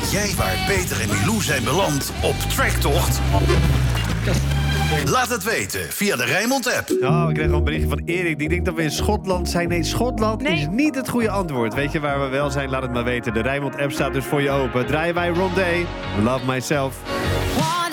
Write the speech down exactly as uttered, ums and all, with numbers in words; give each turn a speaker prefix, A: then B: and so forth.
A: Weet jij waar Peter en Milou zijn beland op Tracktocht? Laat het weten via de Rijnmond-app.
B: Oh, ik kreeg al een berichtje van Erik. Die denkt dat we in Schotland zijn. Nee, Schotland
C: Nee.
B: is niet het goede antwoord. Weet je waar we wel zijn? Laat het maar weten. De Rijnmond-app staat dus voor je open. Draaien wij Rondé. Love Myself.